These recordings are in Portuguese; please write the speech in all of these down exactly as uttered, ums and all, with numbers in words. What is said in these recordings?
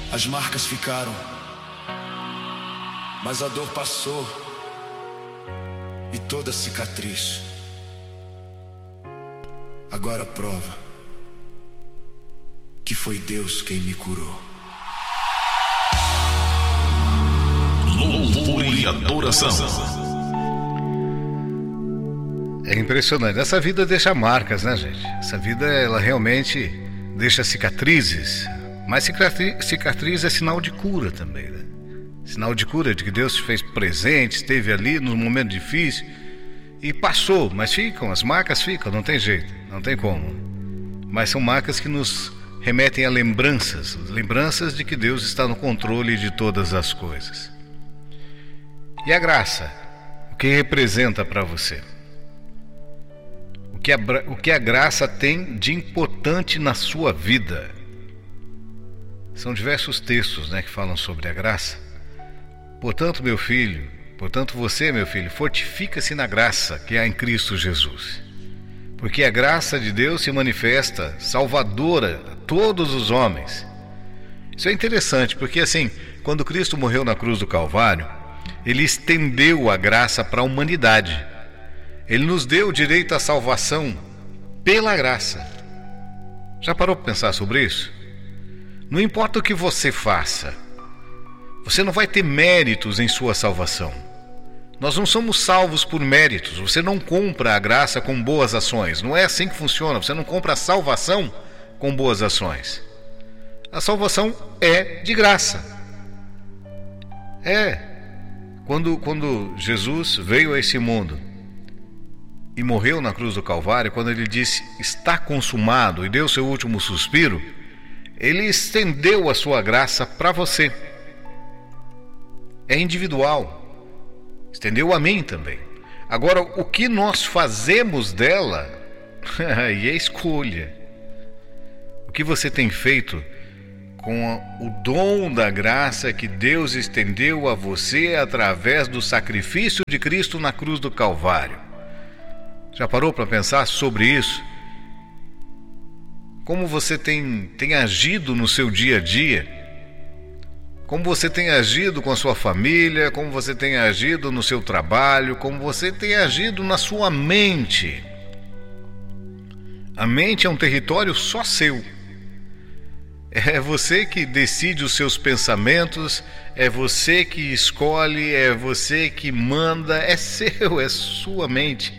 As marcas ficaram, mas a dor passou e toda cicatriz agora prova que foi Deus quem me curou. Louvor e adoração. É impressionante. Essa vida deixa marcas, né, gente? Essa vida, ela realmente deixa cicatrizes. Mas cicatriz, cicatriz é sinal de cura também, né? Sinal de cura, de que Deus te fez presente, esteve ali no momento difícil e passou. Mas ficam, as marcas ficam, não tem jeito, não tem como. Mas são marcas que nos remetem a lembranças, lembranças de que Deus está no controle de todas as coisas. E a graça, o que representa para você? O que, a, o que a graça tem de importante na sua vida? São diversos textos, né, que falam sobre a graça. Portanto, meu filho, portanto você, meu filho, fortifica-se na graça que há em Cristo Jesus. Porque a graça de Deus se manifesta salvadora a todos os homens. Isso é interessante, porque assim, quando Cristo morreu na cruz do Calvário, Ele estendeu a graça para a humanidade. Ele nos deu o direito à salvação pela graça. Já parou para pensar sobre isso? Não importa o que você faça, você não vai ter méritos em sua salvação. Nós não somos salvos por méritos. Você não compra a graça com boas ações. Não é assim que funciona. Você não compra a salvação com boas ações. A salvação é de graça. É. Quando, quando Jesus veio a esse mundo e morreu na cruz do Calvário, quando Ele disse, está consumado, e deu seu último suspiro, Ele estendeu a sua graça para você. É individual. Estendeu a mim também. Agora, o que nós fazemos dela, aí é escolha. O que você tem feito com o dom da graça que Deus estendeu a você através do sacrifício de Cristo na cruz do Calvário? Já parou para pensar sobre isso? Como você tem, tem agido no seu dia a dia? Como você tem agido com a sua família? Como você tem agido no seu trabalho? Como você tem agido na sua mente? A mente é um território só seu. É você que decide os seus pensamentos, é você que escolhe, é você que manda, é seu, é sua mente.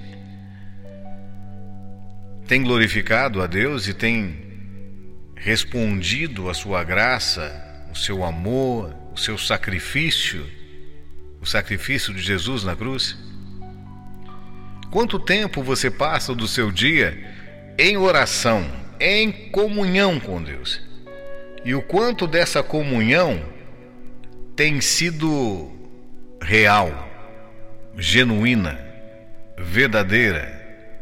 Tem glorificado a Deus e tem respondido à sua graça, o seu amor, o seu sacrifício, o sacrifício de Jesus na cruz? Quanto tempo você passa do seu dia em oração, em comunhão com Deus? E o quanto dessa comunhão tem sido real, genuína, verdadeira?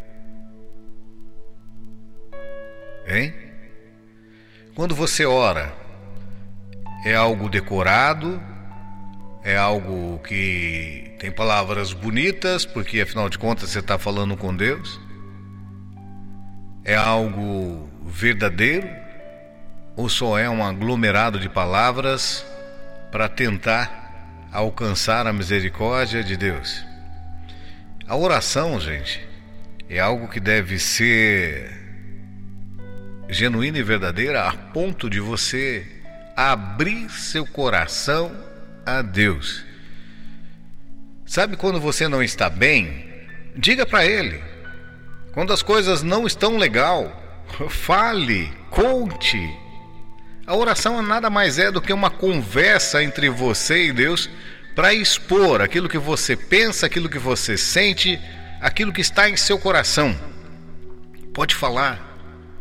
Hein? Quando você ora, é algo decorado, é algo que tem palavras bonitas, porque afinal de contas você está falando com Deus? É algo verdadeiro? Ou só é um aglomerado de palavras para tentar alcançar a misericórdia de Deus? A oração, gente, é algo que deve ser genuína e verdadeira a ponto de você abrir seu coração a Deus. Sabe quando você não está bem? Diga para Ele. Quando as coisas não estão legal, fale, conte. A oração nada mais é do que uma conversa entre você e Deus para expor aquilo que você pensa, aquilo que você sente, aquilo que está em seu coração. Pode falar.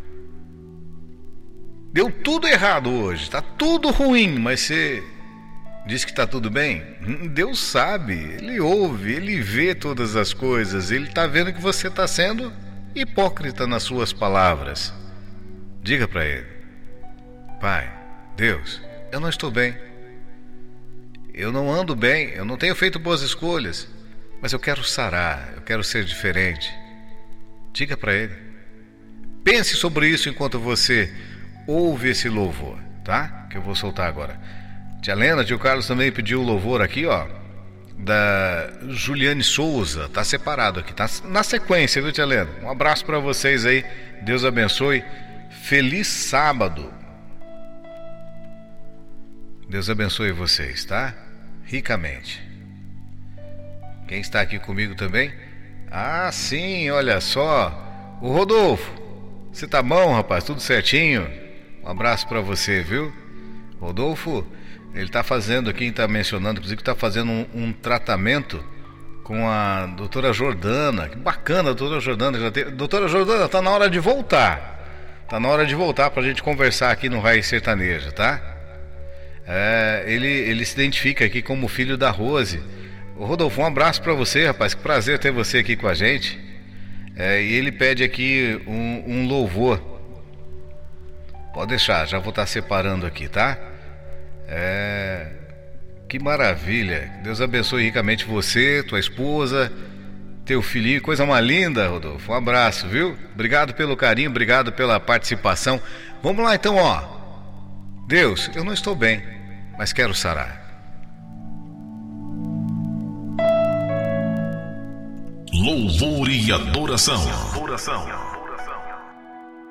Deu tudo errado hoje, está tudo ruim, mas você diz que está tudo bem? Deus sabe, Ele ouve, Ele vê todas as coisas, Ele está vendo que você está sendo hipócrita nas suas palavras. Diga para Ele: Pai, Deus, eu não estou bem, eu não ando bem, eu não tenho feito boas escolhas, mas eu quero sarar, eu quero ser diferente. Diga para Ele. Pense sobre isso enquanto você ouve esse louvor. tá? Que eu vou soltar agora. Tia Lena, tio Carlos também pediu o louvor aqui, ó, da Juliane Souza. Tá separado aqui, tá na sequência, viu, tia Lena? Um abraço para vocês aí, Deus abençoe. Feliz sábado. Deus abençoe vocês, tá? Ricamente. Quem está aqui comigo também? Ah, sim, olha só. O Rodolfo. Você tá bom, rapaz? Tudo certinho? Um abraço para você, viu? Rodolfo, ele tá fazendo aqui, tá mencionando, inclusive que tá fazendo um, um tratamento com a doutora Jordana. Que bacana, a doutora Jordana. Já tem... Doutora Jordana, tá na hora de voltar. Tá na hora de voltar pra gente conversar aqui no Raiz Sertaneja, tá? É, ele, ele se identifica aqui como filho da Rose. Ô, Rodolfo, um abraço pra você, rapaz. Que prazer ter você aqui com a gente. É, e ele pede aqui um, um louvor. Pode deixar, já vou estar separando aqui, tá? É... Que maravilha. Deus abençoe ricamente você, tua esposa, teu filhinho. Coisa mais linda, Rodolfo. Um abraço, viu? Obrigado pelo carinho, obrigado pela participação. Vamos lá então, ó. Deus, eu não estou bem, mas quero sarar. Louvor e adoração. adoração.